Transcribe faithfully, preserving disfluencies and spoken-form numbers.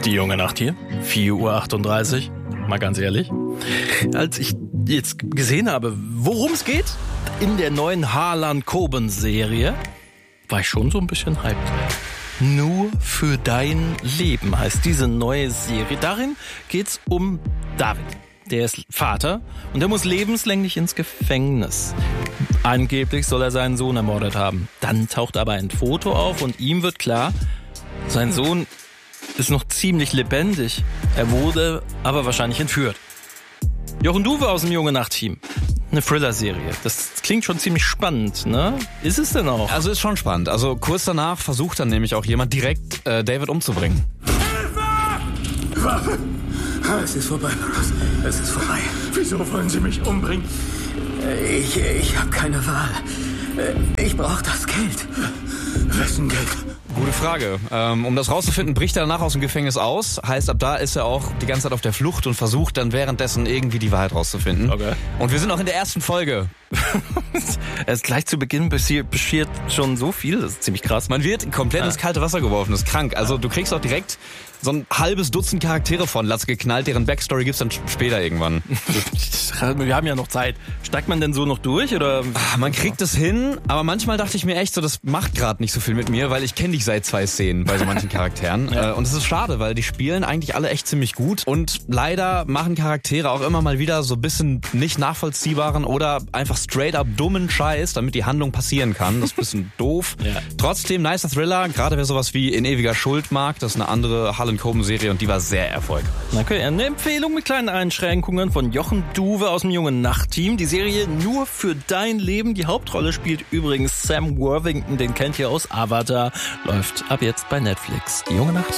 Die junge Nacht hier, vier Uhr achtunddreißig, mal ganz ehrlich. Als ich jetzt gesehen habe, worum es geht in der neuen Harlan-Coben-Serie, war ich schon so ein bisschen hyped. Nur für dein Leben heißt diese neue Serie. Darin geht's um David. Der ist Vater und der muss lebenslänglich ins Gefängnis. Angeblich soll er seinen Sohn ermordet haben. Dann taucht aber ein Foto auf und ihm wird klar, sein Sohn ist noch ziemlich lebendig. Er wurde aber wahrscheinlich entführt. Jochen Duwe aus dem Junge Nacht-Team. Eine Thriller-Serie. Das klingt schon ziemlich spannend, ne? Ist es denn auch? Also ist schon spannend. Also kurz danach versucht dann nämlich auch jemand direkt äh, David umzubringen. Hilfe! Waffe! Es ist vorbei, Maros. Es ist vorbei. Wieso wollen Sie mich umbringen? Ich, ich habe keine Wahl. Ich brauche das Geld. Wessen Geld? Gute Frage. Ähm, um das rauszufinden, bricht er danach aus dem Gefängnis aus. Heißt, ab da ist er auch die ganze Zeit auf der Flucht und versucht dann währenddessen irgendwie die Wahrheit rauszufinden. Okay. Und wir sind auch in der ersten Folge. Er ist gleich zu Beginn beschert schon so viel, das ist ziemlich krass. Man wird komplett Ja. ins kalte Wasser geworfen, das ist krank. Also du kriegst auch direkt so ein halbes Dutzend Charaktere von Latz geknallt, deren Backstory gibt's dann später irgendwann. Wir haben ja noch Zeit. Steigt man denn so noch durch oder? Ah, Man kriegt es hin, aber manchmal dachte ich mir echt so, das macht gerade nicht so viel mit mir, weil ich kenne dich seit zwei Szenen bei so manchen Charakteren. Ja. Äh, Und es ist schade, weil die spielen eigentlich alle echt ziemlich gut und leider machen Charaktere auch immer mal wieder so ein bisschen nicht nachvollziehbaren oder einfach straight up dummen Scheiß, damit die Handlung passieren kann. Das ist ein bisschen doof. Ja. Trotzdem nicer Thriller, gerade wer sowas wie In ewiger Schuld mag, das ist eine andere Harlan-Coben-Serie und die war sehr erfolgreich. Okay, eine Empfehlung mit kleinen Einschränkungen von Jochen Duwe aus dem Junge Nacht-Team. Die Serie Nur für dein Leben. Die Hauptrolle spielt übrigens Sam Worthington, den kennt ihr aus Avatar. Läuft ab jetzt bei Netflix. Die Junge Nacht.